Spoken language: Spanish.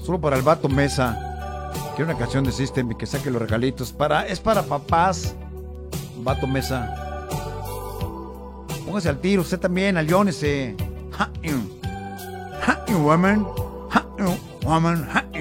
Solo para el vato Mesa. Quiero una canción de System y que saque los regalitos. Es para papás. Vato Mesa. Póngase al tiro, usted también, aliónese. Ha, you woman. Ha, you woman. Ha.